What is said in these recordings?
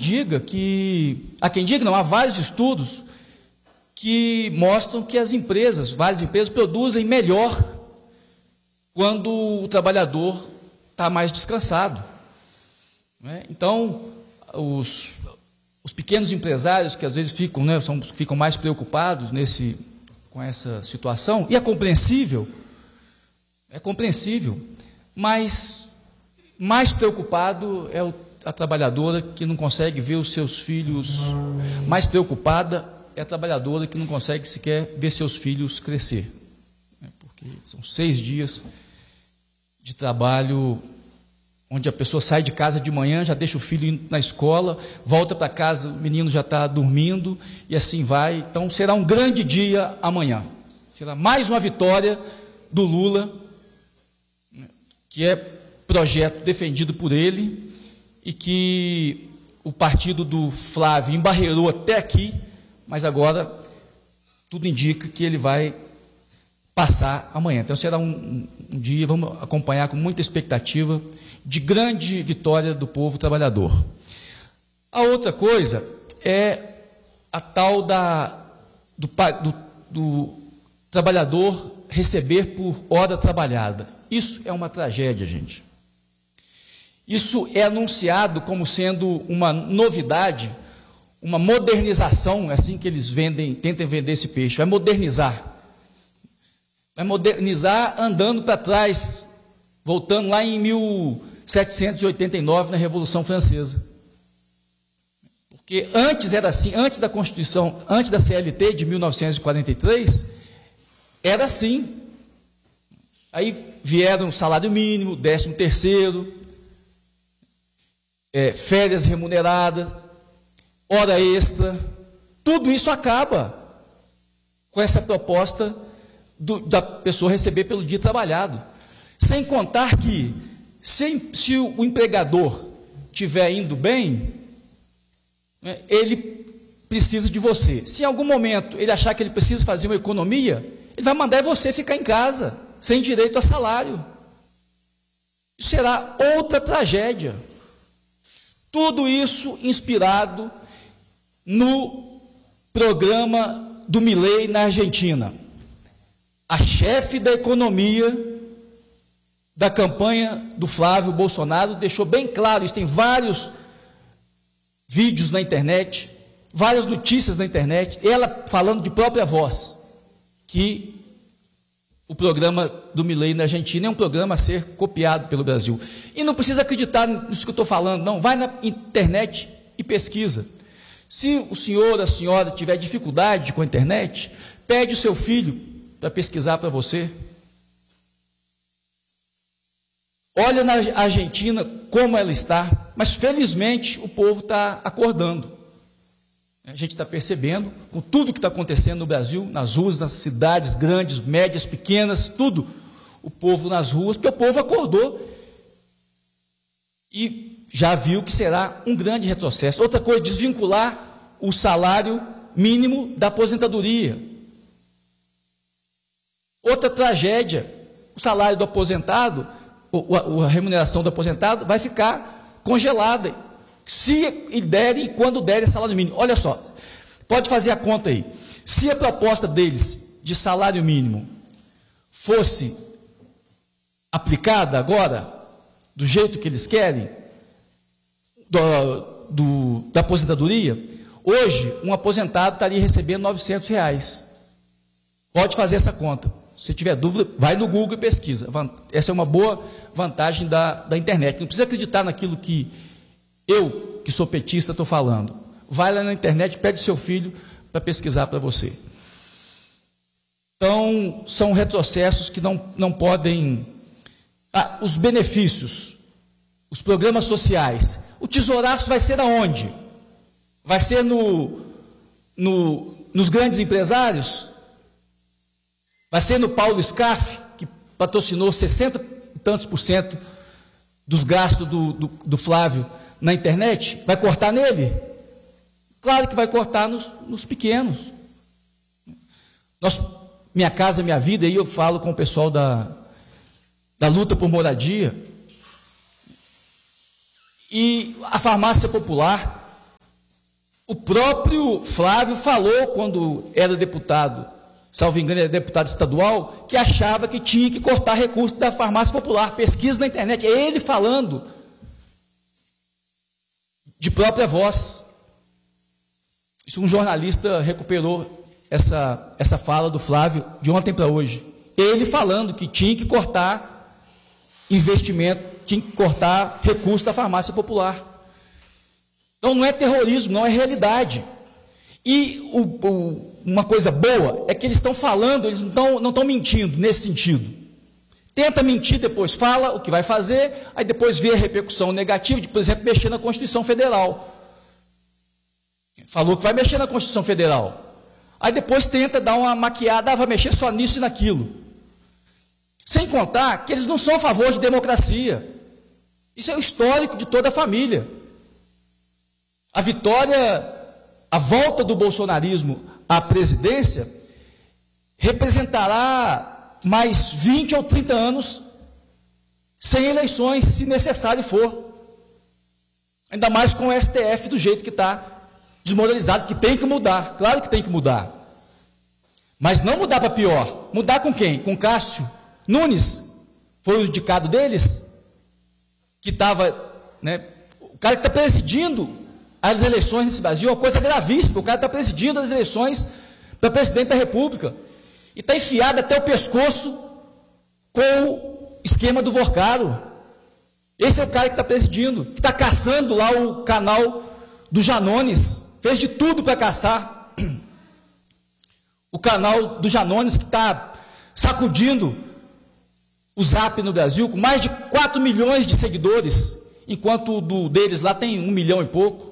quem diga não, há vários estudos que mostram que várias empresas produzem melhor quando o trabalhador está mais descansado, né? Então, os pequenos empresários que às vezes ficam mais preocupados com essa situação, e é compreensível, mas mais preocupado é a trabalhadora que não consegue ver os seus filhos, mais preocupada é a trabalhadora que não consegue sequer ver seus filhos crescer, né? Porque são 6 dias de trabalho, onde a pessoa sai de casa de manhã, já deixa o filho indo na escola, volta para casa, o menino já está dormindo, e assim vai. Então será um grande dia amanhã, será mais uma vitória do Lula, que é projeto defendido por ele, e que o partido do Flávio embarreirou até aqui, mas agora tudo indica que ele vai passar amanhã. Então será um dia, vamos acompanhar com muita expectativa, de grande vitória do povo trabalhador. A outra coisa é a tal do trabalhador receber por hora trabalhada. Isso é uma tragédia, gente. Isso é anunciado como sendo uma novidade, uma modernização, é assim que eles tentam vender esse peixe, vai modernizar andando para trás, voltando lá em 1789, na Revolução Francesa. Porque antes era assim, antes da Constituição, antes da CLT de 1943, era assim. Aí vieram salário mínimo, 13º, férias remuneradas, hora extra, tudo isso acaba com essa proposta da pessoa receber pelo dia trabalhado. Sem contar que, se o empregador estiver indo bem, né, ele precisa de você. Se em algum momento ele achar que ele precisa fazer uma economia, ele vai mandar você ficar em casa, sem direito a salário. Isso será outra tragédia. Tudo isso inspirado no programa do Milei na Argentina. A chefe da economia da campanha do Flávio Bolsonaro deixou bem claro, isso tem vários vídeos na internet, várias notícias na internet, ela falando de própria voz, que o programa do Milei na Argentina é um programa a ser copiado pelo Brasil. E não precisa acreditar nisso que eu estou falando, não, vai na internet e pesquisa. Se o senhor, a senhora tiver dificuldade com a internet, pede o seu filho para pesquisar para você. Olha na Argentina como ela está, mas felizmente o povo está acordando. A gente está percebendo, com tudo que está acontecendo no Brasil, nas ruas, nas cidades grandes, médias, pequenas, tudo, o povo nas ruas, porque o povo acordou e já viu que será um grande retrocesso. Outra coisa, desvincular o salário mínimo da aposentadoria. Outra tragédia, o salário do aposentado, a remuneração do aposentado vai ficar congelada, se derem e quando derem salário mínimo. Olha só, pode fazer a conta aí, se a proposta deles de salário mínimo fosse aplicada agora, do jeito que eles querem, da aposentadoria, hoje um aposentado estaria recebendo R$900, pode fazer essa conta. Se tiver dúvida, vai no Google e pesquisa. Essa é uma boa vantagem da internet. Não precisa acreditar naquilo que eu, que sou petista, estou falando. Vai lá na internet, pede seu filho para pesquisar para você. Então, são retrocessos que não podem... os benefícios, os programas sociais. O tesouraço vai ser aonde? Vai ser nos grandes empresários? Vai ser no Paulo Scaff, que patrocinou 60 e tantos % dos gastos do Flávio na internet? Vai cortar nele? Claro que vai cortar nos pequenos. Minha Casa Minha Vida, aí eu falo com o pessoal da luta por moradia. E a farmácia popular, O próprio Flávio falou, quando era deputado, salvo engano, era deputado estadual, que achava que tinha que cortar recursos da farmácia popular. Pesquisa na internet, é ele falando de própria voz. Isso, um jornalista recuperou essa fala do Flávio de ontem para hoje. Ele falando que tinha que cortar investimento, tinha que cortar recursos da farmácia popular. Então não é terrorismo, não é realidade. E uma coisa boa é que eles estão falando, eles não estão mentindo nesse sentido. Tenta mentir, depois fala o que vai fazer, aí depois vê a repercussão negativa de, por exemplo, mexer na Constituição Federal. Falou que vai mexer na Constituição Federal. Aí depois tenta dar uma maquiada, vai mexer só nisso e naquilo. Sem contar que eles não são a favor de democracia. Isso é o histórico de toda a família. A vitória, a volta do bolsonarismo à presidência representará mais 20 ou 30 anos sem eleições, se necessário for. Ainda mais com o STF do jeito que está, desmoralizado, que tem que mudar, claro que tem que mudar. Mas não mudar para pior. Mudar com quem? Com Cássio Nunes? Foi o indicado deles? Que estava, né, o cara que está presidindo as eleições nesse Brasil, é uma coisa gravíssima. O cara está presidindo as eleições para presidente da República e está enfiado até o pescoço com o esquema do Vorcaro. Esse é o cara que está presidindo, que está caçando lá o canal do Janones, fez de tudo para caçar o canal do Janones, que está sacudindo o Zap no Brasil, com mais de 4 milhões de seguidores, enquanto o deles lá tem 1 milhão e pouco.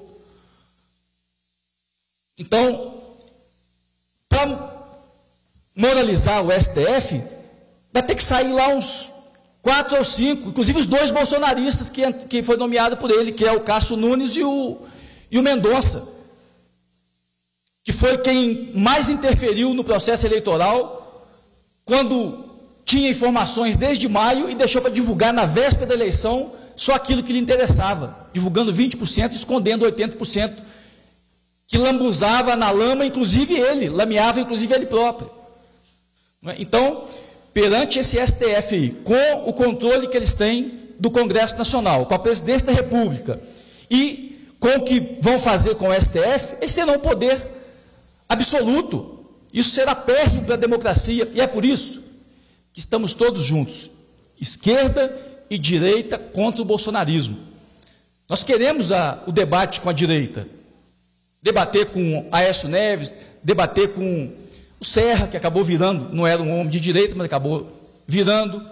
Então, para moralizar o STF, vai ter que sair lá uns 4 ou 5, inclusive os 2 bolsonaristas que foi nomeado por ele, que é o Cássio Nunes e o Mendonça, que foi quem mais interferiu no processo eleitoral, quando tinha informações desde maio e deixou para divulgar na véspera da eleição só aquilo que lhe interessava, divulgando 20%, escondendo 80%, que lambuzava na lama, inclusive ele, lameava inclusive ele próprio. Então, perante esse STF aí, com o controle que eles têm do Congresso Nacional, com a presidência da República, e com o que vão fazer com o STF, eles terão um poder absoluto. Isso será péssimo para a democracia, e é por isso que estamos todos juntos, esquerda e direita, contra o bolsonarismo. Nós queremos o debate com a direita, debater com Aécio Neves, debater com o Serra, que acabou virando, não era um homem de direita, mas acabou virando,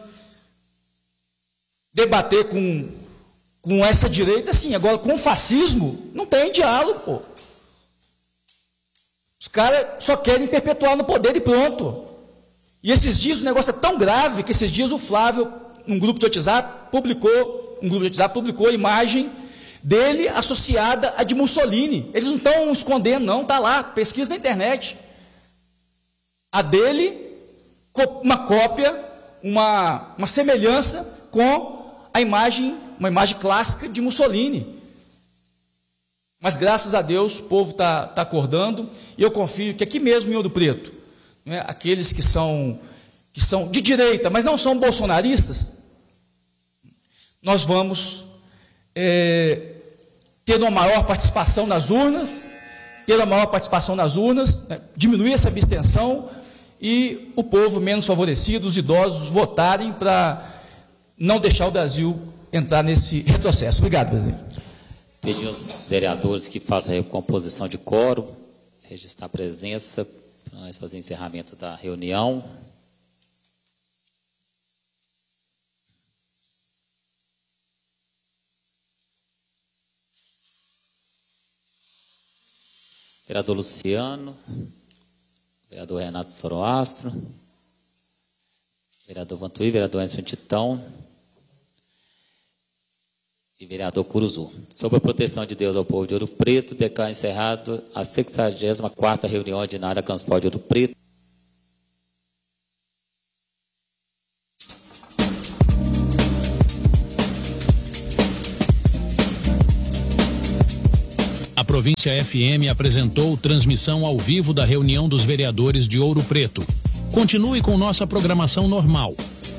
debater com essa direita, sim. Agora, com o fascismo, não tem diálogo, pô. Os caras só querem perpetuar no poder e pronto. E esses dias o negócio é tão grave que esses dias o Flávio, num grupo de WhatsApp, publicou a imagem dele associada a de Mussolini. Eles não estão escondendo, não, está lá, pesquisa na internet. A dele, uma cópia, uma semelhança com a imagem, uma imagem clássica de Mussolini. Mas graças a Deus o povo está acordando, e eu confio que aqui mesmo em Ouro Preto, né, aqueles que são de direita, mas não são bolsonaristas, nós vamos ter uma maior participação nas urnas, né, diminuir essa abstenção, e o povo menos favorecido, os idosos, votarem para não deixar o Brasil entrar nesse retrocesso. Obrigado, presidente. Pedir aos vereadores que façam a recomposição de quórum, registrar a presença, para nós fazer encerramento da reunião. Vereador Luciano, vereador Renato Soroastro, vereador Vantuí, vereador Enzo Titão e vereador Curuzu. Sob a proteção de Deus ao povo de Ouro Preto, declaro encerrado a 64ª reunião ordinária da Câmara de Ouro Preto. Província FM apresentou transmissão ao vivo da reunião dos vereadores de Ouro Preto. Continue com nossa programação normal.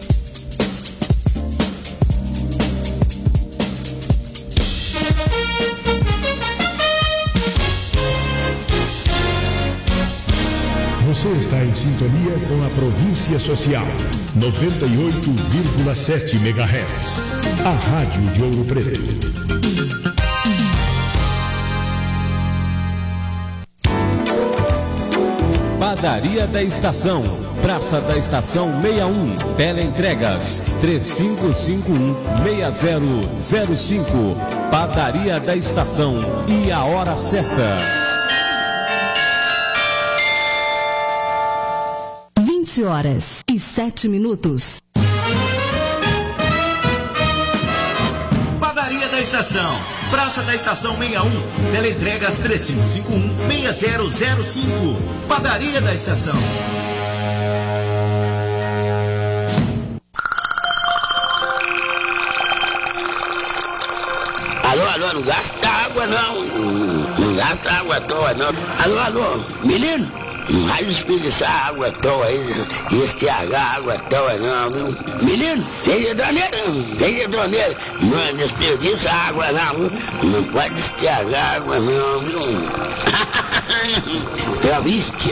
Você está em sintonia com a Província Social, 98,7 MHz. A Rádio de Ouro Preto. Padaria da Estação, Praça da Estação 61, Teleentregas 3551-6005. Padaria da Estação e a hora certa. 20h07. Padaria da Estação, Praça da Estação 61, Teleentregas 3551-6005. Padaria da Estação. Alô, não gasta água não. Não gasta água à toa não. Alô, menino, não vai desperdiçar água à toa aí, estragar água à toa não, viu? Menino, seja doneiro, não desperdiça água não, não pode estragar água não, viu? Traviste,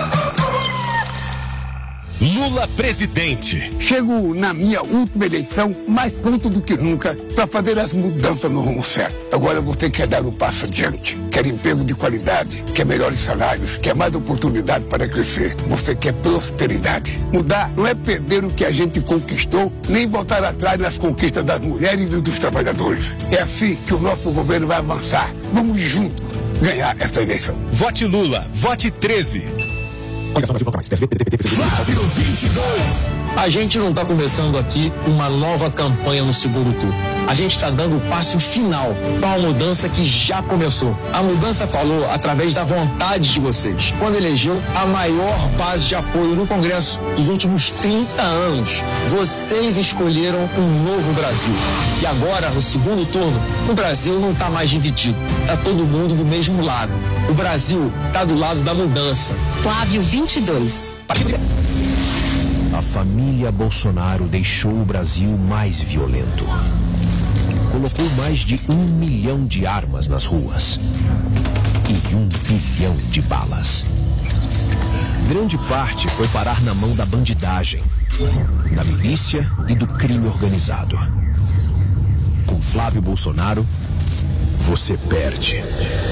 Lula presidente. Chego na minha última eleição mais pronto do que nunca para fazer as mudanças no rumo certo. Agora você quer dar um passo adiante, quer emprego de qualidade, quer melhores salários, quer mais oportunidade para crescer. Você quer prosperidade. Mudar não é perder o que a gente conquistou, nem voltar atrás nas conquistas das mulheres e dos trabalhadores. É assim que o nosso governo vai avançar. Vamos juntos ganhar essa eleição. Vote Lula, vote 13. Flávio 22. A gente não está começando aqui uma nova campanha no segundo turno. A gente está dando o passo final para uma mudança que já começou. A mudança falou através da vontade de vocês. Quando elegeu a maior base de apoio no Congresso dos últimos 30 anos. Vocês escolheram um novo Brasil. E agora, no segundo turno, o Brasil não está mais dividido. Está todo mundo do mesmo lado. O Brasil está do lado da mudança. Flávio 22. A família Bolsonaro deixou o Brasil mais violento. Colocou mais de 1 milhão de armas nas ruas e 1 bilhão de balas. Grande parte foi parar na mão da bandidagem, da milícia e do crime organizado. Com Flávio Bolsonaro, você perde.